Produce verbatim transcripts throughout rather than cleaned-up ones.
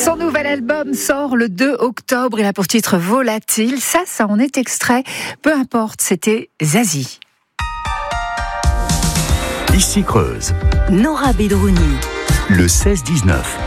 Son nouvel album sort le deux octobre. Il a pour titre Volatile. Ça, ça en est extrait. Peu importe, c'était Zazie. Ici Creuse. Nora Bedrouni. Le seize dix-neuf.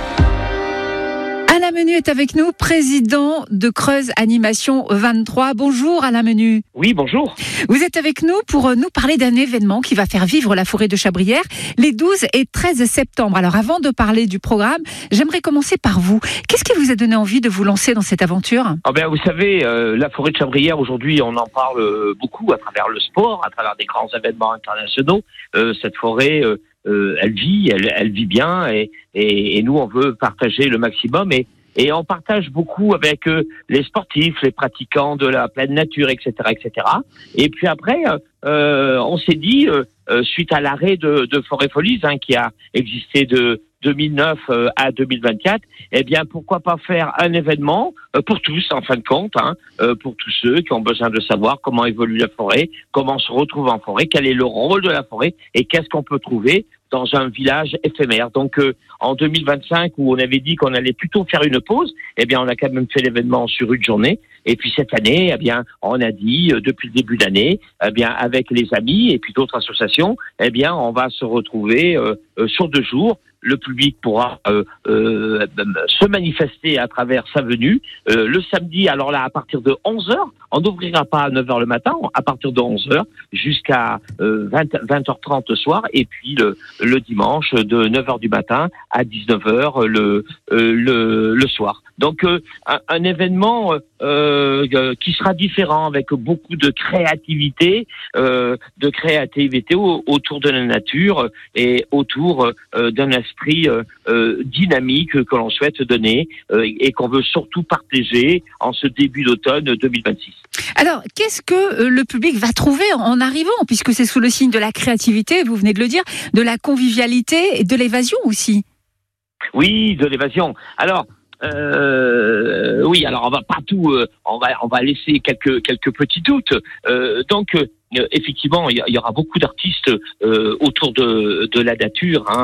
Alain Menu est avec nous, président de Creuse Animation vingt-trois. Bonjour Alain Menu. Oui, bonjour. Vous êtes avec nous pour nous parler d'un événement qui va faire vivre la forêt de Chabrières les douze et treize septembre. Alors avant de parler du programme, j'aimerais commencer par vous. Qu'est-ce qui vous a donné envie de vous lancer dans cette aventure ? Ah ben, vous savez, euh, la forêt de Chabrières, aujourd'hui, on en parle euh, beaucoup à travers le sport, à travers des grands événements internationaux. Euh, cette forêt... Euh, Euh, elle vit, elle, elle vit bien, et, et, et nous on veut partager le maximum, et, et on partage beaucoup avec euh, les sportifs, les pratiquants de la pleine nature, et cetera, et cetera. Et puis après, euh, on s'est dit, euh, euh, suite à l'arrêt de, de Forêt Folies, hein, qui a existé de deux mille neuf à deux mille vingt-quatre, eh bien pourquoi pas faire un événement euh, pour tous, en fin de compte, hein, euh, pour tous ceux qui ont besoin de savoir comment évolue la forêt, comment on se retrouve en forêt, quel est le rôle de la forêt et qu'est-ce qu'on peut trouver dans un village éphémère. Donc euh, en deux mille vingt-cinq, où on avait dit qu'on allait plutôt faire une pause, eh bien on a quand même fait l'événement sur une journée. Et puis cette année, eh bien on a dit euh, depuis le début d'année, eh bien avec les amis et puis d'autres associations, eh bien on va se retrouver euh, euh, sur deux jours. Le public pourra euh, euh, se manifester à travers sa venue. Euh, le samedi, alors là, à partir de onze heures, on n'ouvrira pas à neuf heures le matin, à partir de onze heures jusqu'à euh, vingt heures trente le soir, et puis le, le dimanche de neuf heures du matin à dix-neuf heures le, euh, le, le soir. Donc euh, un, un événement euh, qui sera différent, avec beaucoup de créativité, euh, de créativité au, autour de la nature et autour euh, d'un esprit euh, euh, dynamique que l'on souhaite donner euh, et qu'on veut surtout partager en ce début d'automne deux mille vingt-six. Alors, qu'est-ce que le public va trouver en arrivant, puisque c'est sous le signe de la créativité, vous venez de le dire, de la convivialité et de l'évasion aussi ? Oui, de l'évasion. Alors, Euh, oui, alors on va pas tout, euh, on va on va laisser quelques quelques petits doutes. Euh, donc euh, effectivement, il y, y aura beaucoup d'artistes euh, autour de de la nature, hein,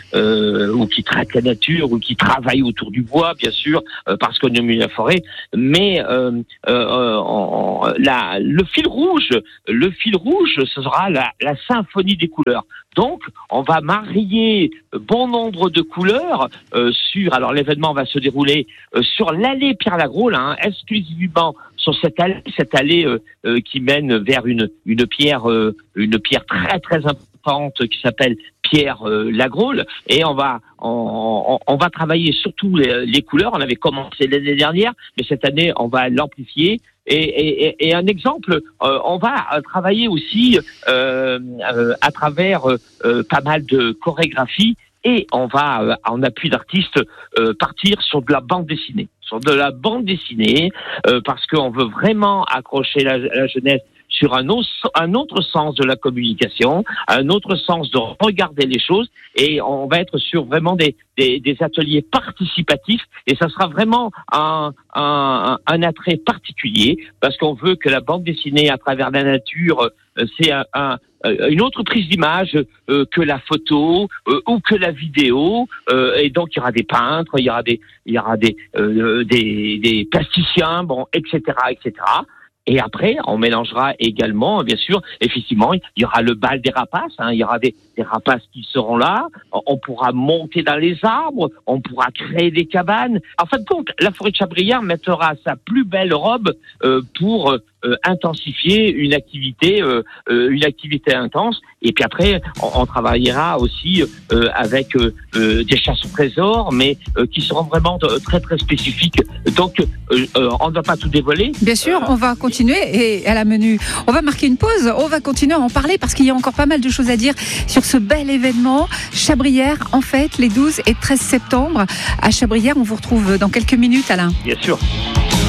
euh, ou qui traitent la nature, ou qui travaillent autour du bois, bien sûr, euh, parce qu'on aime la forêt. Mais euh, euh, en, la, le fil rouge, le fil rouge, ce sera la, la symphonie des couleurs. Donc, on va marier bon nombre de couleurs euh, sur. Alors, l'événement va se dérouler euh, sur l'allée Pierre-Lagraulle, hein, exclusivement sur cette allée, cette allée euh, euh, qui mène vers une une pierre, euh, une pierre très très importante qui s'appelle Pierre euh, Lagraulle. Et on va on, on va travailler surtout les, les couleurs. On avait commencé l'année dernière, mais cette année on va l'amplifier. Et, et, et un exemple, euh, on va travailler aussi euh, euh, à travers euh, pas mal de chorégraphies, et on va, euh, en appui d'artistes, euh, partir sur de la bande dessinée, sur de la bande dessinée, euh, parce qu'on veut vraiment accrocher la, la jeunesse sur un autre, un autre sens de la communication, un autre sens de regarder les choses, et on va être sur vraiment des, des, des ateliers participatifs, et ça sera vraiment un, un, un attrait particulier, parce qu'on veut que la bande dessinée à travers la nature, c'est un, un une autre prise d'image euh, que la photo euh, ou que la vidéo, euh, et donc il y aura des peintres, il y aura des il y aura des euh, des, des plasticiens, bon, et cetera, et cetera. Et après, on mélangera également, bien sûr, effectivement, il y aura le bal des rapaces, hein, il y aura des, des rapaces qui seront là, on pourra monter dans les arbres, on pourra créer des cabanes. En fin de compte, la forêt de Chabrières mettra sa plus belle robe euh, pour euh, intensifier une activité, euh, euh, une activité intense. Et puis après, on, on travaillera aussi euh, avec euh, euh, des chasses au trésor, mais euh, qui seront vraiment de, très très spécifiques. Donc, euh, euh, on ne va pas tout dévoiler. Bien sûr, on va continuer. Et à la Menu, on va marquer une pause. On va continuer à en parler parce qu'il y a encore pas mal de choses à dire sur ce bel événement. Chabrières, en fait, les douze et treize septembre. À Chabrières, on vous retrouve dans quelques minutes, Alain. Bien sûr.